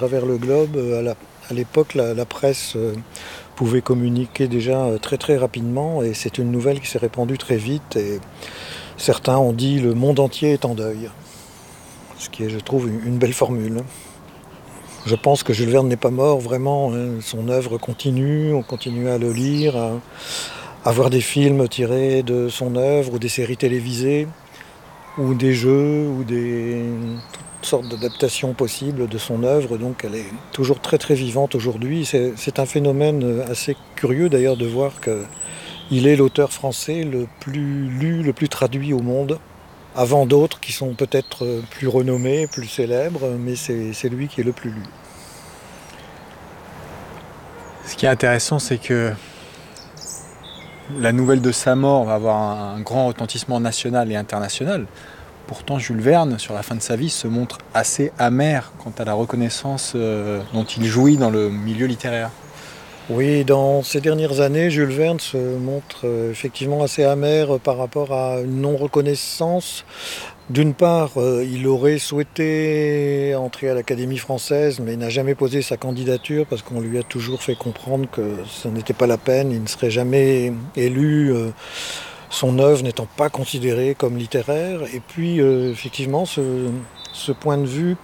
travers le globe. À l'époque, la presse pouvait communiquer déjà très très rapidement et c'est une nouvelle qui s'est répandue très vite et certains ont dit le monde entier est en deuil. Ce qui est, je trouve, une belle formule. Je pense que Jules Verne n'est pas mort vraiment, hein. Son œuvre continue, on continue à le lire, à voir des films tirés de son œuvre ou des séries télévisées ou des jeux ou toutes sortes d'adaptations possibles de son œuvre. Donc elle est toujours très très vivante aujourd'hui. C'est un phénomène assez curieux d'ailleurs de voir qu'il est l'auteur français le plus lu, le plus traduit au monde, avant d'autres qui sont peut-être plus renommés, plus célèbres, mais c'est lui qui est le plus lu. Ce qui est intéressant, c'est que la nouvelle de sa mort va avoir un grand retentissement national et international. Pourtant, Jules Verne, sur la fin de sa vie, se montre assez amer quant à la reconnaissance dont il jouit dans le milieu littéraire. Oui, dans ces dernières années, Jules Verne se montre effectivement assez amer par rapport à une non-reconnaissance. D'une part, il aurait souhaité entrer à l'Académie française, mais il n'a jamais posé sa candidature parce qu'on lui a toujours fait comprendre que ce n'était pas la peine, il ne serait jamais élu, son œuvre n'étant pas considérée comme littéraire. Et puis, effectivement, ce point de vue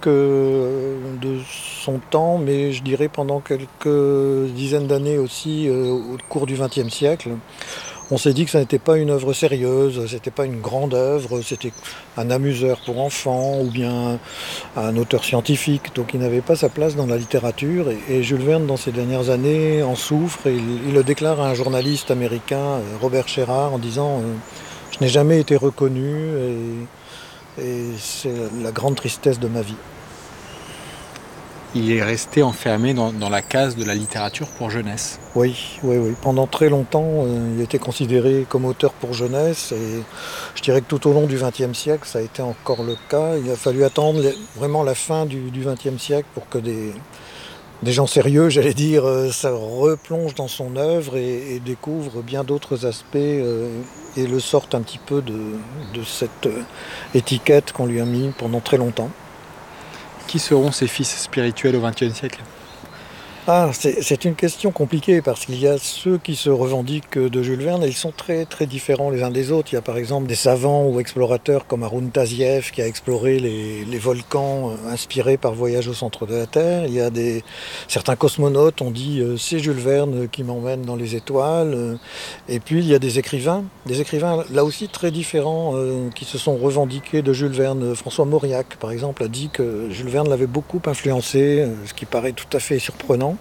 de son temps, mais je dirais pendant quelques dizaines d'années aussi, au cours du XXe siècle, on s'est dit que ça n'était pas une œuvre sérieuse, c'était pas une grande œuvre, c'était un amuseur pour enfants ou bien un auteur scientifique, donc il n'avait pas sa place dans la littérature. Et Jules Verne, dans ces dernières années, en souffre. Et il le déclare à un journaliste américain, Robert Sherrard, en disant « Je n'ai jamais été reconnu et c'est la grande tristesse de ma vie ». Il est resté enfermé dans la case de la littérature pour jeunesse. Oui. Pendant très longtemps, il était considéré comme auteur pour jeunesse et je dirais que tout au long du XXe siècle, ça a été encore le cas. Il a fallu attendre vraiment la fin du XXe siècle pour que des gens sérieux, j'allais dire, ça replonge dans son œuvre et découvre bien d'autres aspects et le sortent un petit peu de cette étiquette qu'on lui a mis pendant très longtemps. Qui seront ses fils spirituels au XXe siècle ? C'est une question compliquée parce qu'il y a ceux qui se revendiquent de Jules Verne et ils sont très très différents les uns des autres. Il y a par exemple des savants ou explorateurs comme Haroun Tazieff qui a exploré les volcans inspirés par Voyage au centre de la Terre. Il y a certains cosmonautes ont dit c'est Jules Verne qui m'emmène dans les étoiles. Et puis il y a des écrivains là aussi très différents qui se sont revendiqués de Jules Verne. François Mauriac par exemple a dit que Jules Verne l'avait beaucoup influencé, ce qui paraît tout à fait surprenant.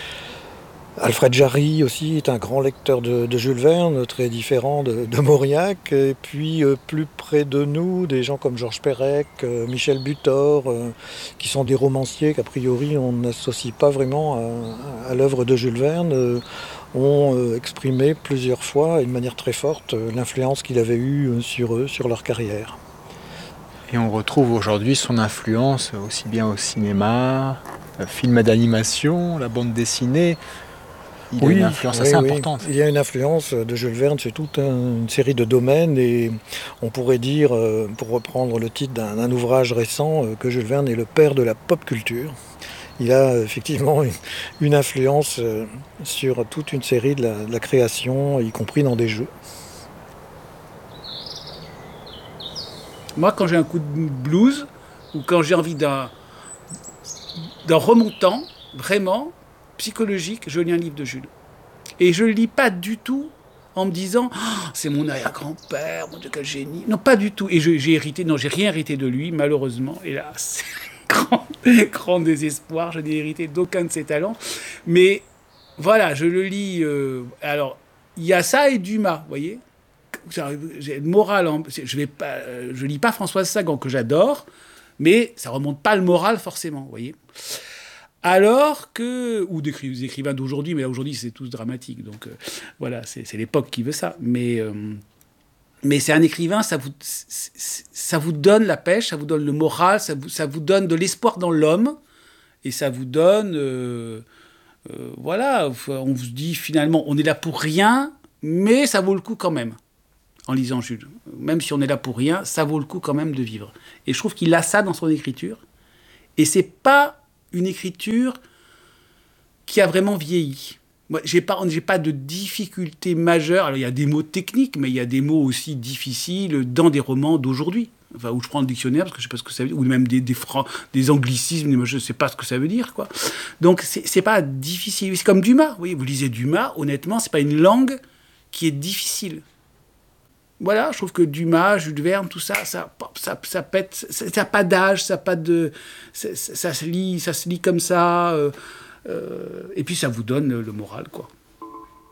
Alfred Jarry aussi est un grand lecteur de Jules Verne, très différent de Mauriac. Et puis plus près de nous, des gens comme Georges Perec, Michel Butor, qui sont des romanciers qu'a priori on n'associe pas vraiment à l'œuvre de Jules Verne, ont exprimé plusieurs fois, et de manière très forte, l'influence qu'il avait eue sur eux, sur leur carrière. Et on retrouve aujourd'hui son influence aussi bien au cinéma, film d'animation, la bande dessinée. Il a une influence assez importante. Il y a une influence de Jules Verne sur toute une série de domaines et on pourrait dire, pour reprendre le titre d'un ouvrage récent, que Jules Verne est le père de la pop culture. Il a effectivement une influence sur toute une série de la création, y compris dans des jeux. Moi, quand j'ai un coup de blues ou quand j'ai envie d'un remontant, vraiment, psychologique, je lis un livre de Jules. Et je ne le lis pas du tout en me disant oh, c'est mon arrière-grand-père, mon Dieu, quel génie. Non, pas du tout. Et j'ai rien hérité de lui, malheureusement. Hélas, grand désespoir. Je n'ai hérité d'aucun de ses talents. Mais voilà, je le lis. Alors, il y a ça et Dumas, vous voyez. J'ai le moral. Je lis pas Françoise Sagan, que j'adore, mais ça remonte pas le moral forcément, vous voyez. Alors que, ou des écrivains d'aujourd'hui, mais là aujourd'hui c'est tous dramatique, donc voilà, c'est l'époque qui veut ça. Mais c'est un écrivain, ça vous donne la pêche, ça vous donne le moral, ça vous donne de l'espoir dans l'homme, et ça vous donne, voilà, on vous dit finalement, on est là pour rien, mais ça vaut le coup quand même, en lisant Jules. Même si on est là pour rien, ça vaut le coup quand même de vivre. Et je trouve qu'il a ça dans son écriture, et c'est pas une écriture qui a vraiment vieilli. Moi, j'ai pas de difficulté majeure. Alors, il y a des mots techniques, mais il y a des mots aussi difficiles dans des romans d'aujourd'hui. Enfin, où je prends le dictionnaire, parce que je sais pas ce que ça veut dire, ou même des anglicismes, je sais pas ce que ça veut dire, quoi. Donc, c'est pas difficile. C'est comme Dumas. Oui, vous lisez Dumas, honnêtement, c'est pas une langue qui est difficile. Voilà, je trouve que Dumas, Jules Verne, tout ça, ça pète, ça n'a pas d'âge, ça se lit comme ça, et puis ça vous donne le moral, quoi.